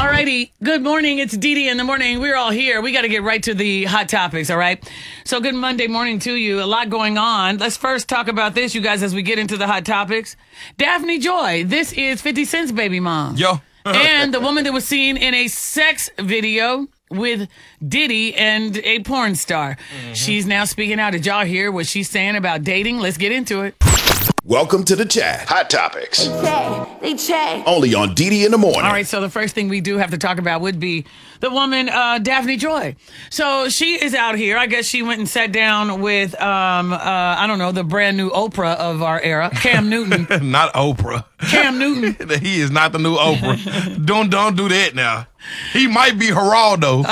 Alrighty, good morning. It's Dee Dee in the morning. We're all here. We got to get right to the hot topics, all right? So good Monday morning to you. A lot going on. Let's first talk about this, you guys, as we get into the hot topics. Daphne Joy, this is 50 Cent's baby mom. Yo. And the woman that was seen in a sex video with Diddy and a porn star. Mm-hmm. She's now speaking out. Did y'all hear what she's saying about dating? Let's get into it. Welcome to the chat. Hot topics. They check. Only on Dee Dee in the morning. All right, so the first thing we do have to talk about would be the woman, Daphne Joy. So she is out here. I guess she went and sat down with, I don't know, the brand new Oprah of our era, Cam Newton. Not Oprah. Cam Newton. He is not the new Oprah. Don't do that now. He might be Geraldo.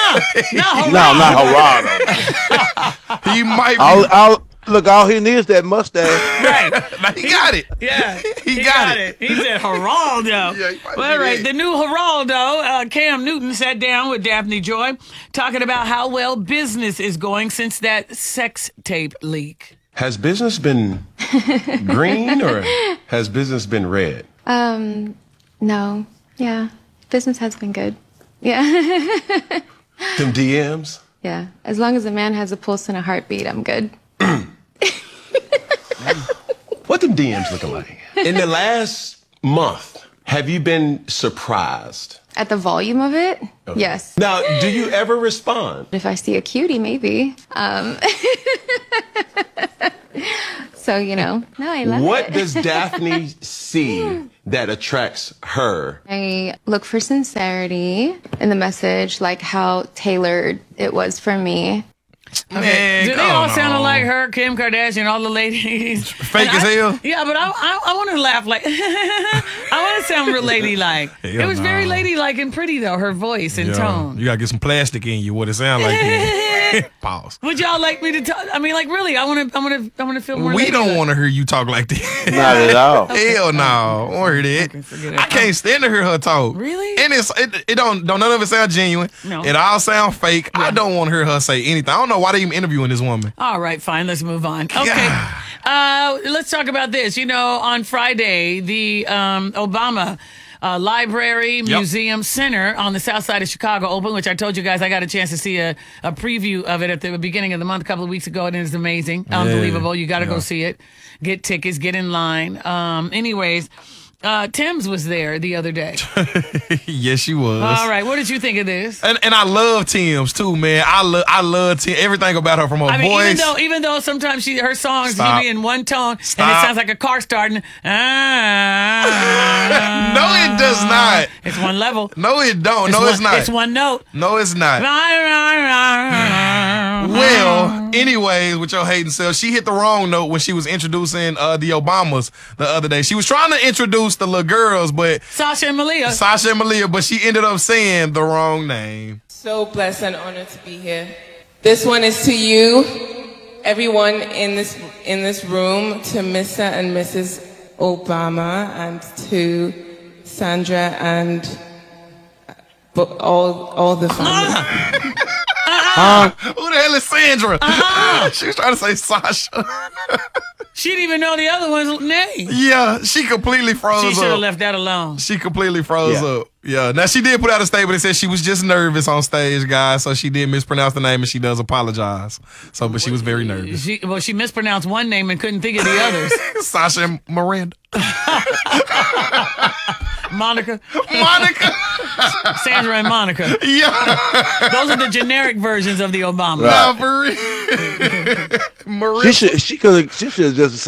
Not Geraldo. He might be. Look, all he needs is that mustache. Right. Now, he got it. Yeah. He got it. He said Geraldo. Yeah, well, all right. The new Geraldo, Cam Newton, sat down with Daphne Joy, talking about how well business is going since that sex tape leak. Has business been green or has business been red? No. Yeah. Business has been good. Yeah. Them DMs? Yeah. As long as a man has a pulse and a heartbeat, I'm good. What them DMs looking like? In the last month, have you been surprised? At the volume of it? Okay. Yes. Now, do you ever respond? If I see a cutie, maybe. So, no, I love it. What does Daphne see that attracts her? I look for sincerity in the message, like how tailored it was for me. Man, do they all sound like her, Kim Kardashian, all the ladies? Fake as hell? Yeah, but I want to laugh like, I want to sound real ladylike. It was very ladylike and pretty, though, her voice and tone. You got to get some plastic in you, what it sound like. Pause. Would y'all like me to talk? I mean, like, really, I want to feel more We don't want to hear you talk like that. Not at all. Hell no. I don't hear that. I can't stand to hear her talk. Really? And it don't none of it sound genuine. No. It all sound fake. Yeah. I don't want to hear her say anything. I don't know why they even interviewing this woman. All right, fine. Let's move on. Okay. Let's talk about this. On Friday, the Obama Library, Museum Center on the south side of Chicago opened, which I told you guys I got a chance to see a preview of it at the beginning of the month a couple of weeks ago, and it is amazing. Unbelievable. You got to go see it. Get tickets, get in line. Anyways, Tim's was there the other day. Yes, she was. All right. What did you think of this? And I love Tim's too, man. I love Tim. Everything about her from her voice. Even though sometimes her songs Stop. be in one tone and it Stop. sounds like a car starting. No, it does not. It's one level. No, it don't. It's not. It's one note. No, it's not. Well, anyways, with your hating self, she hit the wrong note when she was introducing the Obamas the other day. She was trying to introduce the little girls, but Sasha and Malia, but she ended up saying the wrong name. So blessed and honored to be here. This one is to you, everyone in this room, to Mr. and Mrs. Obama, and to Sandra and all the family. Who the hell is Sandra? She was trying to say Sasha. she didn't even know the other one's name. Yeah, she completely froze up. She should have left that alone. She completely froze up. Yeah. Now, she did put out a statement that said she was just nervous on stage, guys, so she did mispronounce the name, and she does apologize. So, but she was very nervous. She mispronounced one name and couldn't think of the others. Sasha and Miranda. Monica. Sandra and Monica. Yeah. Those are the generic versions of the Obama. Right. Maria. She should have just